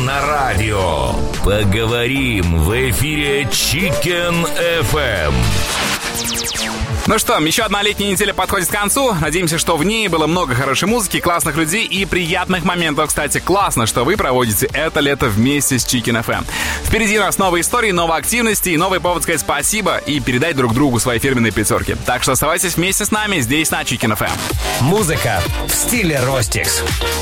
на радио. Поговорим в эфире Chicken FM. Ну что, еще одна летняя неделя подходит к концу. Надеемся, что в ней было много хорошей музыки, классных людей и приятных моментов. Кстати, классно, что вы проводите это лето вместе с Chicken FM. Впереди у нас новые истории, новые активности и новый повод сказать спасибо и передать друг другу свои фирменные пятерки. Так что оставайтесь вместе с нами здесь на Chicken FM. Музыка в стиле Ростикс.